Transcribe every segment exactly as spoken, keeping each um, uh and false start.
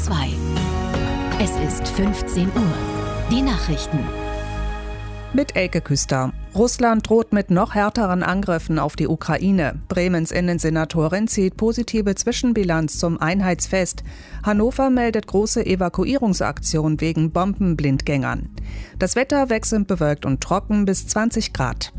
zwei. Es ist fünfzehn Uhr. Die Nachrichten. Mit Elke Küster. Russland droht mit noch härteren Angriffen auf die Ukraine. Bremens Innensenatorin zieht positive Zwischenbilanz zum Einheitsfest. Hannover meldet große Evakuierungsaktion wegen Bombenblindgängern. Das Wetter wechselnd bewölkt und trocken bis zwanzig Grad.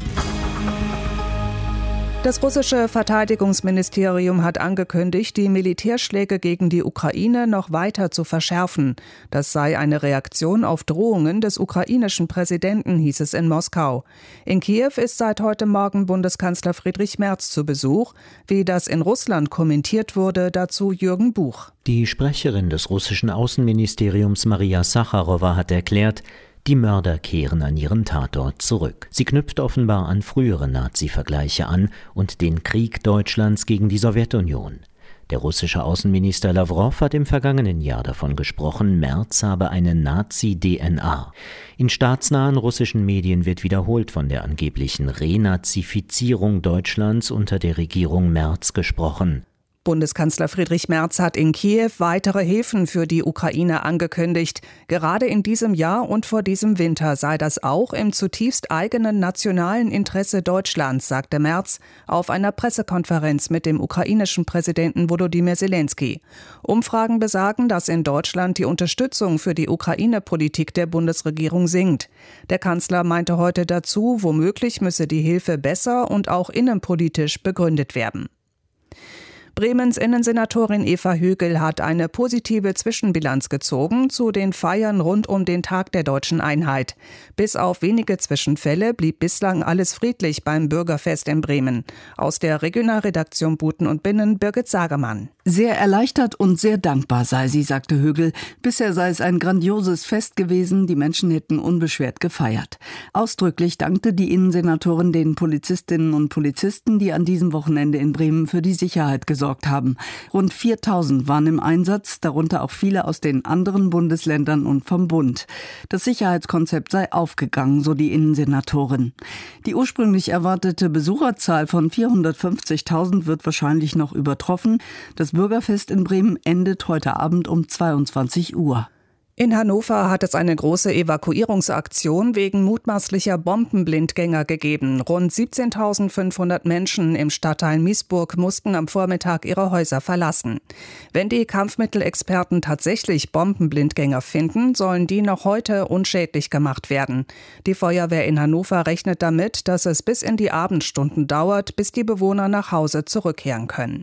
Das russische Verteidigungsministerium hat angekündigt, die Militärschläge gegen die Ukraine noch weiter zu verschärfen. Das sei eine Reaktion auf Drohungen des ukrainischen Präsidenten, hieß es in Moskau. In Kiew ist seit heute Morgen Bundeskanzler Friedrich Merz zu Besuch. Wie das in Russland kommentiert wurde, dazu Jürgen Buch. Die Sprecherin des russischen Außenministeriums Maria Sacharowa hat erklärt, die Mörder kehren an ihren Tatort zurück. Sie knüpft offenbar an frühere Nazi-Vergleiche an und den Krieg Deutschlands gegen die Sowjetunion. Der russische Außenminister Lawrow hat im vergangenen Jahr davon gesprochen, Merz habe eine Nazi-D N A. In staatsnahen russischen Medien wird wiederholt von der angeblichen Renazifizierung Deutschlands unter der Regierung Merz gesprochen. Bundeskanzler Friedrich Merz hat in Kiew weitere Hilfen für die Ukraine angekündigt. Gerade in diesem Jahr und vor diesem Winter sei das auch im zutiefst eigenen nationalen Interesse Deutschlands, sagte Merz auf einer Pressekonferenz mit dem ukrainischen Präsidenten Volodymyr Zelensky. Umfragen besagen, dass in Deutschland die Unterstützung für die Ukraine-Politik der Bundesregierung sinkt. Der Kanzler meinte heute dazu, womöglich müsse die Hilfe besser und auch innenpolitisch begründet werden. Bremens Innensenatorin Eva Högel hat eine positive Zwischenbilanz gezogen zu den Feiern rund um den Tag der deutschen Einheit. Bis auf wenige Zwischenfälle blieb bislang alles friedlich beim Bürgerfest in Bremen. Aus der Regionalredaktion Buten und Binnen Birgit Sagemann. Sehr erleichtert und sehr dankbar sei sie, sagte Högel. Bisher sei es ein grandioses Fest gewesen, die Menschen hätten unbeschwert gefeiert. Ausdrücklich dankte die Innensenatorin den Polizistinnen und Polizisten, die an diesem Wochenende in Bremen für die Sicherheit gesorgt haben. Rund viertausend waren im Einsatz, darunter auch viele aus den anderen Bundesländern und vom Bund. Das Sicherheitskonzept sei aufgegangen, so die Innensenatorin. Die ursprünglich erwartete Besucherzahl von vierhundertfünfzigtausend wird wahrscheinlich noch übertroffen. Das Bürgerfest in Bremen endet heute Abend um zweiundzwanzig Uhr. In Hannover hat es eine große Evakuierungsaktion wegen mutmaßlicher Bombenblindgänger gegeben. Rund siebzehntausendfünfhundert Menschen im Stadtteil Miesburg mussten am Vormittag ihre Häuser verlassen. Wenn die Kampfmittelexperten tatsächlich Bombenblindgänger finden, sollen die noch heute unschädlich gemacht werden. Die Feuerwehr in Hannover rechnet damit, dass es bis in die Abendstunden dauert, bis die Bewohner nach Hause zurückkehren können.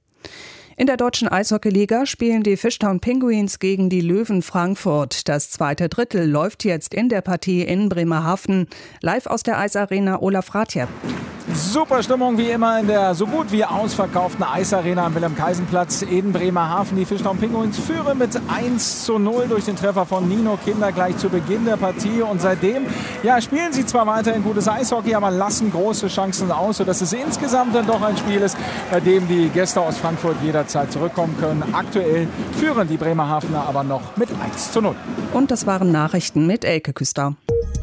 In der deutschen Eishockeyliga spielen die Fishtown Penguins gegen die Löwen Frankfurt. Das zweite Drittel läuft jetzt in der Partie in Bremerhaven. Live aus der Eisarena Olaf Rathje. Super Stimmung wie immer in der so gut wie ausverkauften Eisarena am Wilhelm-Kaisen-Platz in Bremerhaven. Die Fishtown Penguins führen mit eins zu null durch den Treffer von Nino Kinder gleich zu Beginn der Partie. Und seitdem ja, spielen sie zwar weiterhin gutes Eishockey, aber lassen große Chancen aus, sodass es insgesamt dann doch ein Spiel ist, bei dem die Gäste aus Frankfurt jederzeit zurückkommen können. Aktuell führen die Bremerhavener aber noch mit eins zu null. Und das waren Nachrichten mit Elke Küster.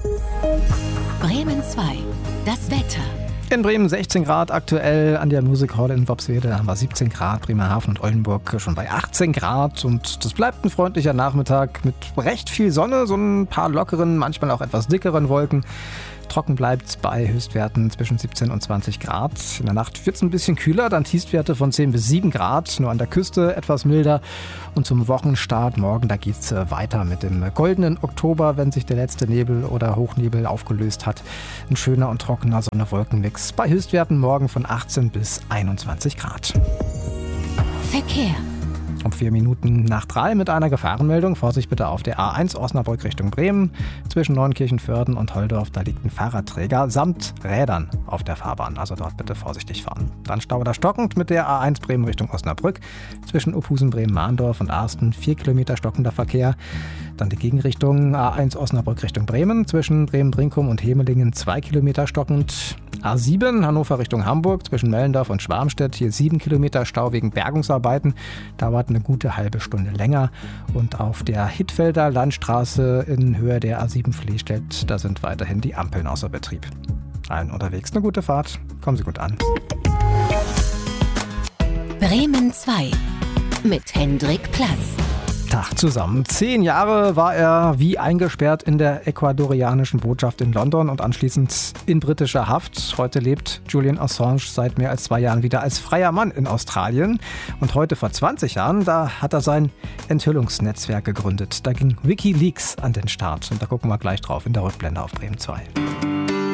Bremen zwei. Das Wetter. In Bremen sechzehn Grad aktuell, an der Music Hall in Worpswede haben wir siebzehn Grad, Bremerhaven und Oldenburg schon bei achtzehn Grad und das bleibt ein freundlicher Nachmittag mit recht viel Sonne, so ein paar lockeren, manchmal auch etwas dickeren Wolken. Trocken bleibt bei Höchstwerten zwischen siebzehn und zwanzig Grad. In der Nacht wird es ein bisschen kühler, dann Tiefstwerte von zehn bis sieben Grad, nur an der Küste etwas milder. Und zum Wochenstart morgen, da geht es weiter mit dem goldenen Oktober, wenn sich der letzte Nebel oder Hochnebel aufgelöst hat. Ein schöner und trockener Sonne-Wolken-Mix bei Höchstwerten morgen von achtzehn bis einundzwanzig Grad. Verkehr. Um vier Minuten nach drei mit einer Gefahrenmeldung. Vorsicht bitte auf der A eins Osnabrück Richtung Bremen. Zwischen Neunkirchen-Vörden und Holdorf, da liegt ein Fahrradträger samt Rädern auf der Fahrbahn. Also dort bitte vorsichtig fahren. Dann Stau oder stockend mit der A eins Bremen Richtung Osnabrück. Zwischen Uphusen, Bremen-Mahndorf und Arsten vier Kilometer stockender Verkehr. Dann die Gegenrichtung A eins Osnabrück Richtung Bremen. Zwischen Bremen-Brinkum und Hemelingen zwei Kilometer stockend. A sieben Hannover Richtung Hamburg. Zwischen Mellendorf und Schwarmstedt hier sieben Kilometer Stau wegen Bergungsarbeiten. Dauert eine gute halbe Stunde länger. Und auf der Hittfelder Landstraße in Höhe der A sieben Flehstedt, da sind weiterhin die Ampeln außer Betrieb. Allen unterwegs eine gute Fahrt. Kommen Sie gut an. Bremen zwei mit Hendrik Plass. Tag zusammen. Zehn Jahre war er wie eingesperrt in der ecuadorianischen Botschaft in London und anschließend in britischer Haft. Heute lebt Julian Assange seit mehr als zwei Jahren wieder als freier Mann in Australien. Und heute vor zwanzig Jahren, da hat er sein Enthüllungsnetzwerk gegründet. Da ging WikiLeaks an den Start. Und da gucken wir gleich drauf in der Rückblende auf Bremen zwei.